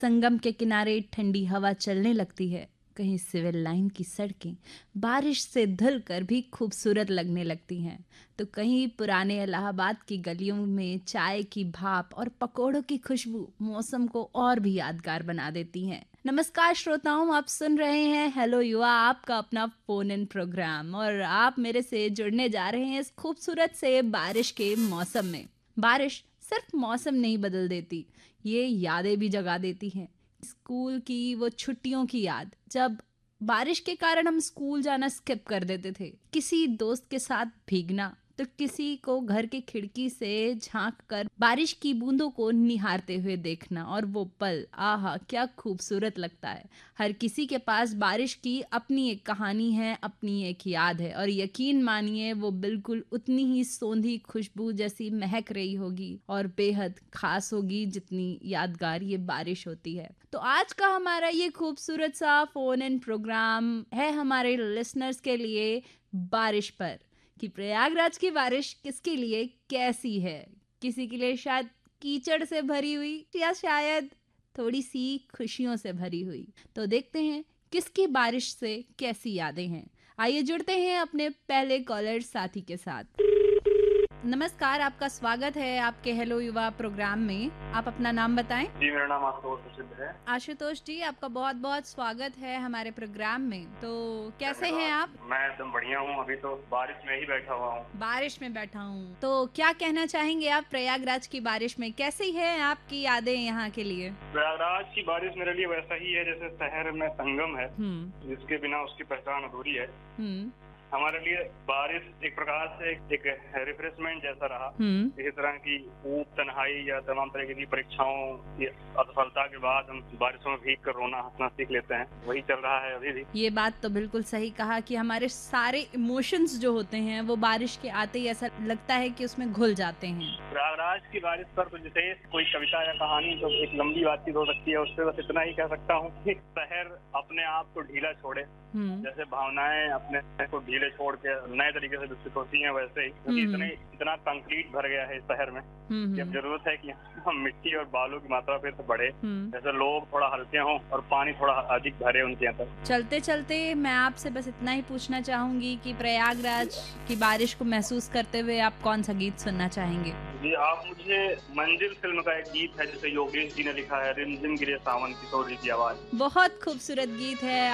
संगम के किनारे ठंडी हवा चलने लगती है, कहीं सिविल लाइन की सड़कें बारिश से धुल कर भी खूबसूरत लगने लगती हैं, तो कहीं पुराने इलाहाबाद की गलियों में चाय की भाप और पकोड़ों की खुशबू मौसम को और भी यादगार बना देती हैं। नमस्कार श्रोताओं, आप सुन रहे हैं हेलो युवा, आपका अपना फोन इन प्रोग्राम, और आप मेरे से जुड़ने जा रहे हैं इस खूबसूरत से बारिश के मौसम में। बारिश सिर्फ मौसम नहीं बदल देती, ये यादें भी जगा देती हैं। स्कूल की वो छुट्टियों की याद, जब बारिश के कारण हम स्कूल जाना स्किप कर देते थे, किसी दोस्त के साथ भीगना, तो किसी को घर के खिड़की से झांक कर बारिश की बूंदों को निहारते हुए देखना, और वो पल आहा क्या खूबसूरत लगता है। हर किसी के पास बारिश की अपनी एक कहानी है, अपनी एक याद है, और यकीन मानिए वो बिल्कुल उतनी ही सौंधी खुशबू जैसी महक रही होगी और बेहद खास होगी जितनी यादगार ये बारिश होती है। तो आज का हमारा ये खूबसूरत सा फोन इन प्रोग्राम है हमारे लिसनर्स के लिए बारिश पर, कि प्रयागराज की बारिश किसके लिए कैसी है। किसी के लिए शायद कीचड़ से भरी हुई, या शायद थोड़ी सी खुशियों से भरी हुई। तो देखते हैं किसकी बारिश से कैसी यादें हैं। आइए जुड़ते हैं अपने पहले कॉलर साथी के साथ। नमस्कार, आपका स्वागत है आपके हेलो युवा प्रोग्राम में। आप अपना नाम बताएं। जी, मेरा नाम आशुतोष प्रसिद्ध है। आशुतोष जी, आपका बहुत बहुत स्वागत है हमारे प्रोग्राम में। तो कैसे हैं आप? मैं एकदम बढ़िया हूँ। अभी तो बारिश में ही बैठा हुआ हूँ। बारिश में बैठा हूँ, तो क्या कहना चाहेंगे आप प्रयागराज की बारिश में? कैसी है आपकी यादें यहाँ के लिए? प्रयागराज की बारिश मेरे लिए वैसा ही है जैसे शहर में संगम है, जिसके बिना उसकी पहचान अधूरी है। हमारे लिए बारिश एक प्रकार से एक रिफ्रेशमेंट जैसा रहा। इसी तरह की ऊब, तन्हाई या तमाम तरह की परीक्षाओं की असफलता के बाद हम बारिशों में भीग कर रोना हंसना सीख लेते हैं, वही चल रहा है अभी भी। ये बात तो बिल्कुल सही कहा कि हमारे सारे इमोशंस जो होते हैं वो बारिश के आते ही ऐसा लगता है कि उसमें घुल जाते हैं। प्रयागराज की बारिश पर तो जैसे कोई कविता या कहानी तो एक लंबी बातचीत हो सकती है, उससे बस इतना ही कह सकता हूँ कि शहर अपने आप को ढीला छोड़े, जैसे भावनाएं अपने को ढीले छोड़ के नए तरीके से विकसित होती हैं, वैसे ही क्योंकि इतना कंक्रीट भर गया है इस शहर में कि अब जरूरत है कि हम मिट्टी और बालू की मात्रा फिर से बढ़े, जैसे लोग थोड़ा हल्के हों और पानी थोड़ा अधिक भरे उनके अंदर। चलते चलते मैं आपसे बस इतना ही पूछना चाहूंगी कि प्रयागराज की बारिश को महसूस करते हुए आप कौन सा गीत सुनना चाहेंगे? जी, आप मुझे मंजिल फिल्म का एक गीत है जिसे योगेश जी ने लिखा है, रिमझिम गिरे सावन, किशोर जी की आवाज। बहुत खूबसूरत गीत है।